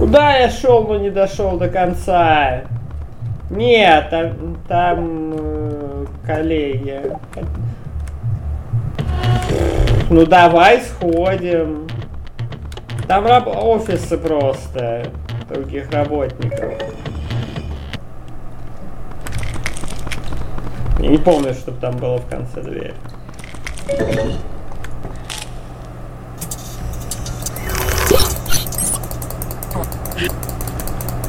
Куда я шел, но не дошел до конца? Нет, там коллеги. Ну давай сходим. Там офисы просто других работников. Я не помню, что там было в конце двери.